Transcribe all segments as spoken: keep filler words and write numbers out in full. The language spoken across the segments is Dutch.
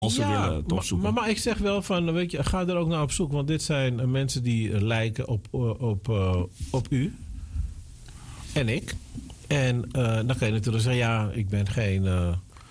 als ze Ja, willen toch zoeken. maar, maar ik zeg wel van, weet je, ga er ook naar op zoek. Want dit zijn uh, mensen die uh, lijken op, uh, op, uh, op u en ik. En uh, dan kan je natuurlijk zeggen, ja, ik ben geen uh,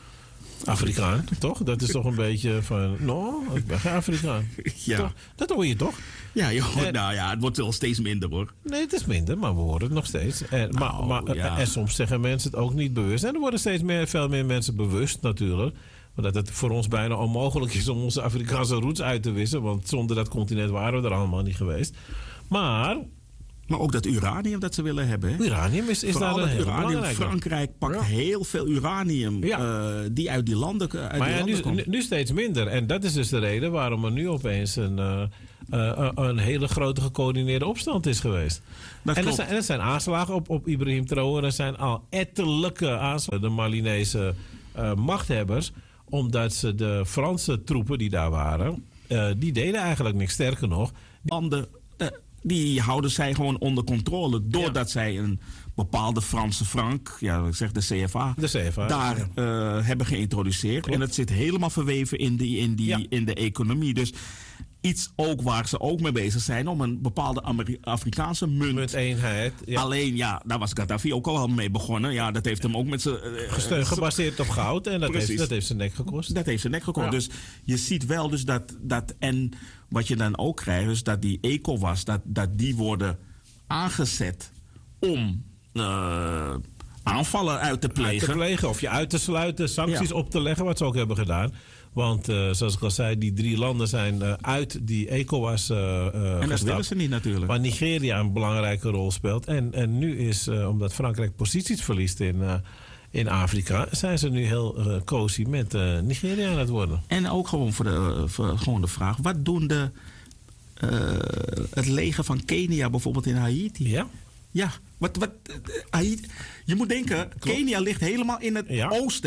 Afrikaan, toch? Dat is toch een beetje van, no, ik ben geen Afrikaan. Ja. Toch? Dat hoor je toch? Ja, joh, En- nou ja, het wordt wel steeds minder hoor. Nee, het is minder, maar we horen het nog steeds. En, Nou, maar, maar, ja. En soms zeggen mensen het ook niet bewust. En er worden steeds meer, veel meer mensen bewust natuurlijk. Dat het voor ons bijna onmogelijk is om onze Afrikaanse roots uit te wissen. Want zonder dat continent waren we er allemaal niet geweest. Maar Maar ook dat uranium dat ze willen hebben. Hè? uranium is, is Vooral daar een dat heel uranium. belangrijk. Frankrijk pakt Ja. heel veel uranium Ja. uh, die uit die landen, uit Maar die ja, landen nu, komt. nu, nu steeds minder. En dat is dus de reden waarom er nu opeens een, uh, uh, een hele grote gecoördineerde opstand is geweest. Dat en er klopt. zijn, en er zijn aanslagen op, op Ibrahim Traoré. Er zijn al ettelijke aanslagen. De Malinese uh, machthebbers. Omdat ze de Franse troepen die daar waren... Uh, die deden eigenlijk niks. Sterker nog... landen, uh, die houden zij gewoon onder controle. Doordat Ja. zij een bepaalde Franse frank, ja, ik zeg de C F A, De C F A, daar ja. uh, hebben geïntroduceerd. Klopt. En het zit helemaal verweven in, die, in, die, Ja. in de economie. Dus iets ook waar ze ook mee bezig zijn om een bepaalde Ameri- Afrikaanse munt. Met eenheid. Ja. Alleen, ja, daar was Gaddafi ook al mee begonnen. Ja, dat heeft hem ook met zijn... uh, Gesteun, gebaseerd op goud. En dat Precies. heeft, dat heeft zijn nek gekost. Dat heeft zijn nek gekost. Ja. Dus je ziet wel dus dat, dat... En wat je dan ook krijgt, dus dat die ECOWAS... dat, dat die worden aangezet om uh, aanvallen uit te plegen. Uit te plegen of je uit te sluiten, sancties Ja. op te leggen, wat ze ook hebben gedaan. Want uh, zoals ik al zei, die drie landen zijn uh, uit die ECOWAS uh, uh, En dat gestapt. willen ze niet natuurlijk. Waar Nigeria een belangrijke rol speelt. En, en nu is, uh, omdat Frankrijk posities verliest in, uh, in Afrika... zijn ze nu heel uh, cozy met uh, Nigeria aan het worden. En ook gewoon voor de, uh, voor, gewoon de vraag... wat doen de, uh, het leger van Kenia bijvoorbeeld in Haiti? Ja? Ja, wat, wat, uh, Haiti, je moet denken, Kenia ligt helemaal in het Ja. oosten.